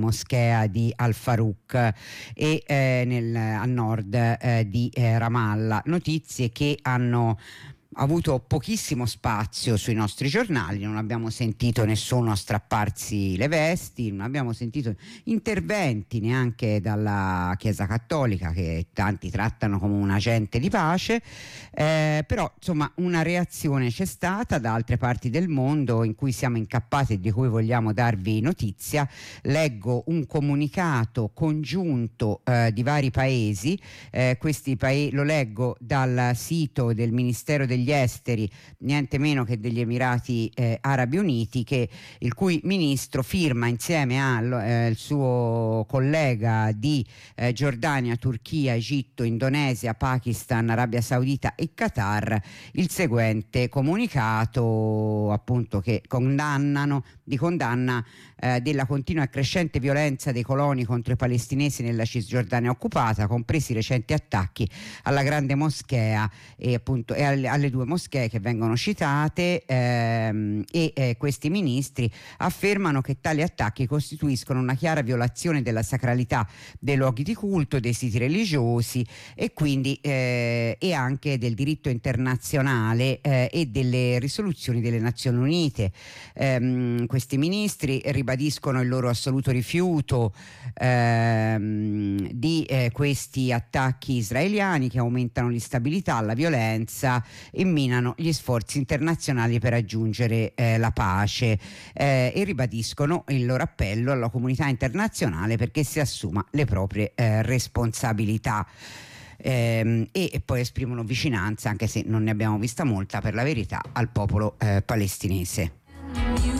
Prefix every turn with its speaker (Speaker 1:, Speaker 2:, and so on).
Speaker 1: moschea di Al-Farouk e a nord di Ramallah. Notizie che hanno avuto pochissimo spazio sui nostri giornali, non abbiamo sentito nessuno strapparsi le vesti, non abbiamo sentito interventi neanche dalla Chiesa Cattolica, che tanti trattano come un agente di pace, però insomma una reazione c'è stata da altre parti del mondo in cui siamo incappati e di cui vogliamo darvi notizia. Leggo un comunicato congiunto di vari paesi, lo leggo dal sito del Ministero degli Esteri, niente meno che degli Emirati Arabi Uniti, il cui ministro firma insieme al suo collega di Giordania, Turchia, Egitto, Indonesia, Pakistan, Arabia Saudita e Qatar il seguente comunicato, appunto, che condanna della continua e crescente violenza dei coloni contro i palestinesi nella Cisgiordania occupata, compresi i recenti attacchi alla grande moschea e alle due moschee che vengono citate, questi ministri affermano che tali attacchi costituiscono una chiara violazione della sacralità dei luoghi di culto, dei siti religiosi e quindi e anche del diritto internazionale e delle risoluzioni delle Nazioni Unite. Questi ministri ribadiscono il loro assoluto rifiuto di questi attacchi israeliani che aumentano l'instabilità, la violenza e minano gli sforzi internazionali per raggiungere la pace, e ribadiscono il loro appello alla comunità internazionale perché si assuma le proprie responsabilità. E poi esprimono vicinanza, anche se non ne abbiamo vista molta per la verità, al popolo palestinese.